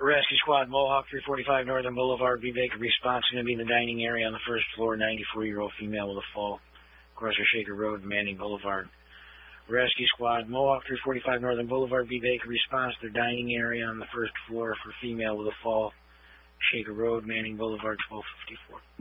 Rescue Squad, Mohawk 345 Northern Boulevard, B. Baker response going to be in the dining area on the first floor, 94-year-old female with a fall. Crosser Shaker Road, Manning Boulevard. Rescue Squad, Mohawk 345 Northern Boulevard, B. Baker response to dining area on the first floor for female with a fall. Shaker Road, Manning Boulevard, 1254.